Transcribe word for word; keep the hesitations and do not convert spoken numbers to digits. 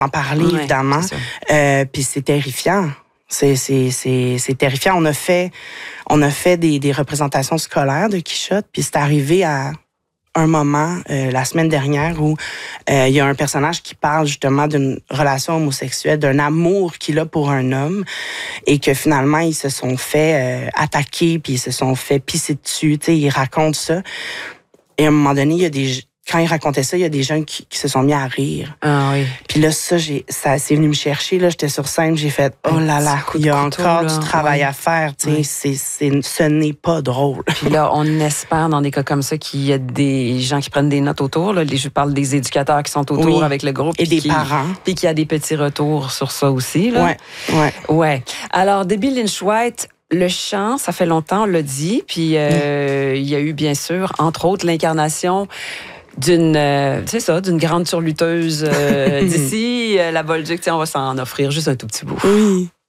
en parler, ouais, évidemment. Euh, puis c'est terrifiant. C'est, c'est, c'est, c'est terrifiant. On a fait, on a fait des, des représentations scolaires de Quichotte, puis c'est arrivé à un moment, euh, la semaine dernière, où euh, il y a un personnage qui parle justement d'une relation homosexuelle, d'un amour qu'il a pour un homme, et que finalement, ils se sont fait euh, attaquer, puis ils se sont fait pisser dessus. Tu sais, il raconte ça. Et à un moment donné, il y a des... Quand il racontait ça, il y a des gens qui, qui se sont mis à rire. Ah oui. Puis là, ça, j'ai, ça c'est venu me chercher. Là, j'étais sur scène, j'ai fait « Oh là là, il y a couteau, encore là, du travail ouais. à faire. » Tu sais, ouais. c'est, c'est, ce n'est pas drôle. Puis là, on espère dans des cas comme ça qu'il y a des gens qui prennent des notes autour. Là. Je parle des éducateurs qui sont autour oui. avec le groupe. Et des qui, parents. Puis qu'il y a des petits retours sur ça aussi. Là. Ouais, ouais. Ouais. Alors, Debbie Lynch-White, le chant, ça fait longtemps, on l'a dit. Puis euh, il y a eu, bien sûr, entre autres, l'incarnation d'une, euh, c'est ça, d'une grande surlutteuse euh, d'ici, euh, la Bolduc, on va s'en offrir juste un tout petit bout. Oui.